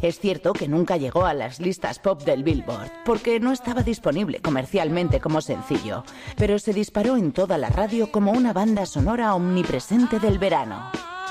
Es cierto que nunca llegó a las listas pop del Billboard, porque no estaba disponible comercialmente como sencillo, pero se disparó en toda la radio como una banda sonora omnipresente del verano.